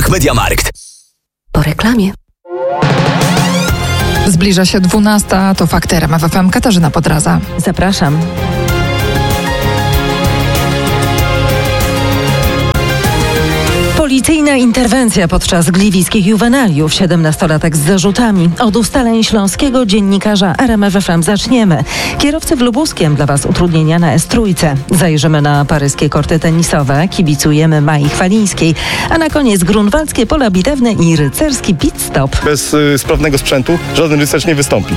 sklepach MediaMarkt. Po reklamie. Zbliża się 12, to Fakty RMF FM. Katarzyna Podraza. Zapraszam. Policyjna interwencja podczas gliwickich juwenaliów. 17-latek z zarzutami. Od ustaleń śląskiego dziennikarza RMF FM zaczniemy. Kierowcy w Lubuskiem dla Was utrudnienia na S3. Zajrzymy na paryskie korty tenisowe. Kibicujemy Mai Chwalińskiej. A na koniec grunwaldzkie pola bitewne i rycerski pit stop. Bez sprawnego sprzętu żaden rycerz nie wystąpi.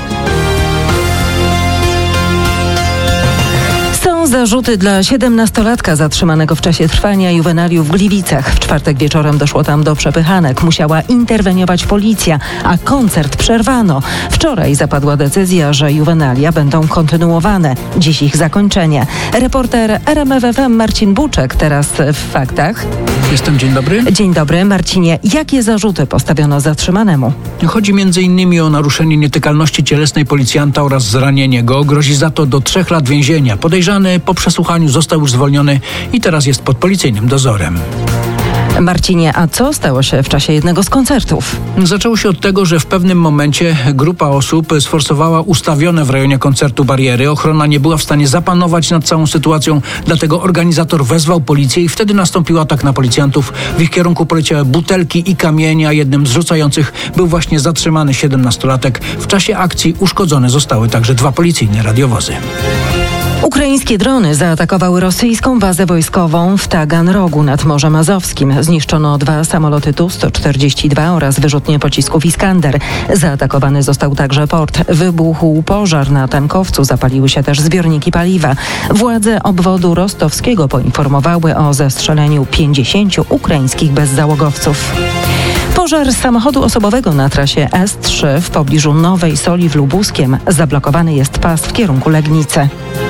Zarzuty dla 17-latka zatrzymanego w czasie trwania juwenaliów w Gliwicach. W czwartek wieczorem doszło tam do przepychanek. Musiała interweniować policja, a koncert przerwano. Wczoraj zapadła decyzja, że juwenalia będą kontynuowane. Dziś ich zakończenie. Reporter RMF FM Marcin Buczek teraz w Faktach. Dzień dobry. Dzień dobry. Marcinie, jakie zarzuty postawiono zatrzymanemu? Chodzi m.in. o naruszenie nietykalności cielesnej policjanta oraz zranienie go. Grozi za to do 3 lat więzienia. Podejrzany po przesłuchaniu został już zwolniony i teraz jest pod policyjnym dozorem. Marcinie, a co stało się w czasie jednego z koncertów? Zaczęło się od tego, że w pewnym momencie grupa osób sforsowała ustawione w rejonie koncertu bariery. Ochrona nie była w stanie zapanować nad całą sytuacją, dlatego organizator wezwał policję i wtedy nastąpił atak na policjantów. W ich kierunku poleciały butelki i kamienie, a jednym z rzucających był właśnie zatrzymany 17-latek. W czasie akcji uszkodzone zostały także 2 policyjne radiowozy. Ukraińskie drony zaatakowały rosyjską bazę wojskową w Taganrogu nad Morzem Azowskim. Zniszczono 2 samoloty Tu-142 oraz wyrzutnie pocisków Iskander. Zaatakowany został także port. Wybuchł pożar na tankowcu, zapaliły się też zbiorniki paliwa. Władze obwodu rostowskiego poinformowały o zestrzeleniu 50 ukraińskich bezzałogowców. Pożar samochodu osobowego na trasie S3 w pobliżu Nowej Soli w Lubuskiem. Zablokowany jest pas w kierunku Legnicy.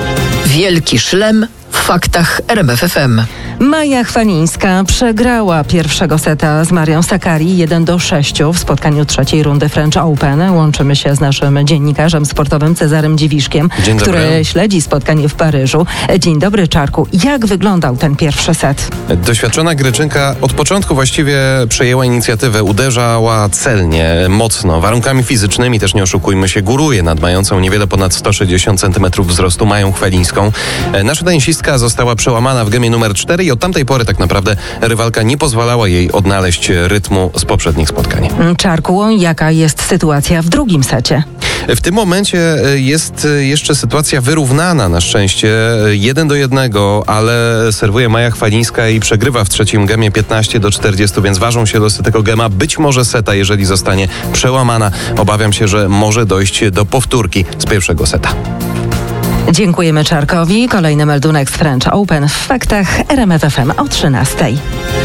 Wielki szlem w Faktach RMF FM. Maja Chwalińska przegrała pierwszego seta z Marią Sakkari 1-6 w spotkaniu 3. rundy French Open. Łączymy się z naszym dziennikarzem sportowym Cezarym Dziwiszkiem, który śledzi spotkanie w Paryżu. Dzień dobry, Czarku. Jak wyglądał ten pierwszy set? Doświadczona Greczynka od początku właściwie przejęła inicjatywę. Uderzała celnie, mocno. Warunkami fizycznymi też nie oszukujmy się. Góruje nad mającą niewiele ponad 160 cm wzrostu Mają Chwalińską. Nasza tenisistka została przełamana w gemie numer 4 i od tamtej pory tak naprawdę rywalka nie pozwalała jej odnaleźć rytmu z poprzednich spotkań. Czarku, jaka jest sytuacja w drugim secie? W tym momencie jest jeszcze sytuacja wyrównana na szczęście 1-1, ale serwuje Maja Chwalińska i przegrywa w trzecim gemie 15-40, więc ważą się losy tego gema. Być może seta, jeżeli zostanie przełamana. Obawiam się, że może dojść do powtórki z pierwszego seta. Dziękujemy Czarkowi. Kolejny meldunek z French Open w Faktach RMF FM o 13:00.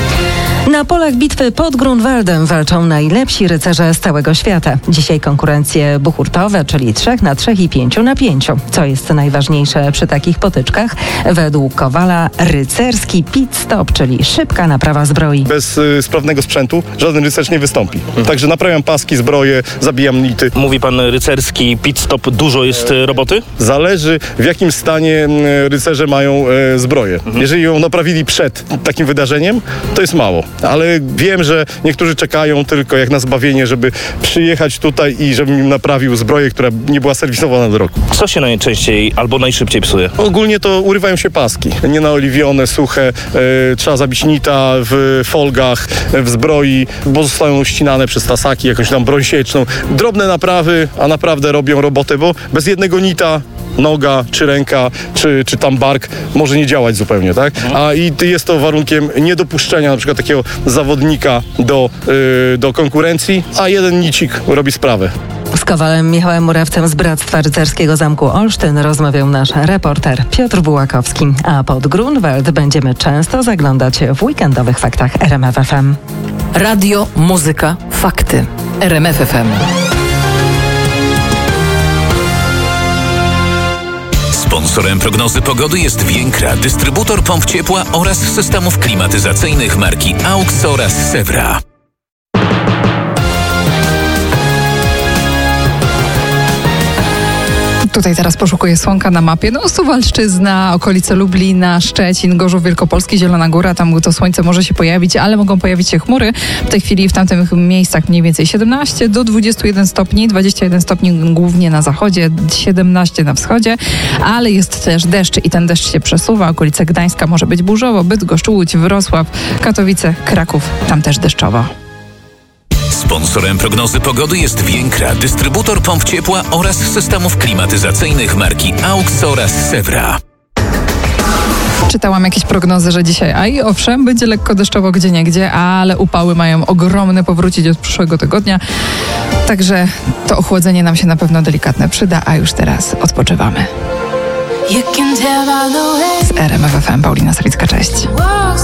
Na polach bitwy pod Grunwaldem walczą najlepsi rycerze z całego świata. Dzisiaj konkurencje buchurtowe, czyli 3x3 i 5x5. Co jest najważniejsze przy takich potyczkach? Według Kowala rycerski pit stop, czyli szybka naprawa zbroi. Bez sprawnego sprzętu żaden rycerz nie wystąpi. Także naprawiam paski, zbroje, zabijam nity. Mówi pan rycerski pit stop, dużo jest roboty? Zależy, w jakim stanie rycerze mają zbroję. Jeżeli ją naprawili przed takim wydarzeniem, to jest mało. Ale wiem, że niektórzy czekają tylko jak na zbawienie, żeby przyjechać tutaj i żebym im naprawił zbroję, która nie była serwisowana do roku. Co się najczęściej albo najszybciej psuje? Ogólnie to urywają się paski. Nienaoliwione, suche, trzeba zabić nita w folgach, w zbroi, bo zostają ścinane przez tasaki, jakąś tam broń sieczną. Drobne naprawy, a naprawdę robią robotę, bo bez jednego nita noga, czy ręka, czy tam bark może nie działać zupełnie, tak? A i jest to warunkiem niedopuszczenia na przykład takiego zawodnika do konkurencji, a jeden nicik robi sprawę. Z Kowalem Michałem Murawcem z Bractwa Rycerskiego Zamku Olsztyn rozmawiał nasz reporter Piotr Bułakowski. A pod Grunwald będziemy często zaglądać w weekendowych Faktach RMF FM. Radio, muzyka, fakty. RMF FM. Sponsorem prognozy pogody jest Więkra, dystrybutor pomp ciepła oraz systemów klimatyzacyjnych marki AUX oraz Sewra. Tutaj teraz poszukuję słonka na mapie. No, Suwalszczyzna, okolice Lublina, Szczecin, Gorzów Wielkopolski, Zielona Góra. Tam to słońce może się pojawić, ale mogą pojawić się chmury. W tej chwili w tamtych miejscach mniej więcej 17 do 21 stopni. 21 stopni głównie na zachodzie, 17 na wschodzie, ale jest też deszcz i ten deszcz się przesuwa. Okolice Gdańska może być burzowo, Bydgoszcz, Łódź, Wrocław, Katowice, Kraków. Tam też deszczowo. Sponsorem prognozy pogody jest Więkra, dystrybutor pomp ciepła oraz systemów klimatyzacyjnych marki AUX oraz Sewra. Czytałam jakieś prognozy, że dzisiaj, owszem, będzie lekko deszczowo gdzieniegdzie, ale upały mają ogromne powrócić od przyszłego tygodnia. Także to ochłodzenie nam się na pewno delikatne przyda, a już teraz odpoczywamy. Z RMF FM, Paulina Sawicka, cześć.